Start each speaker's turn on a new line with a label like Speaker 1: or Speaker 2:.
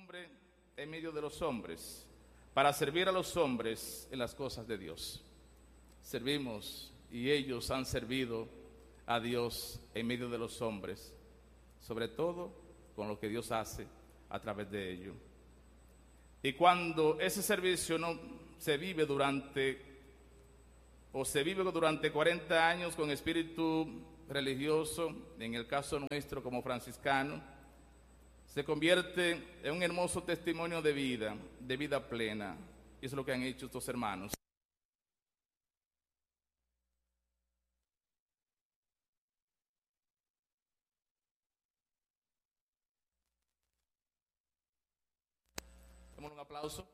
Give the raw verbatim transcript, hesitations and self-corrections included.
Speaker 1: hombre en medio de los hombres, para servir a los hombres en las cosas de Dios. Servimos y ellos han servido a Dios en medio de los hombres, sobre todo con lo que Dios hace a través de ellos. Y cuando ese servicio no se vive durante, o se vive durante cuarenta años con espíritu religioso, en el caso nuestro como franciscano, se convierte en un hermoso testimonio de vida, de vida plena. Y eso es lo que han hecho estos hermanos. Demos un aplauso.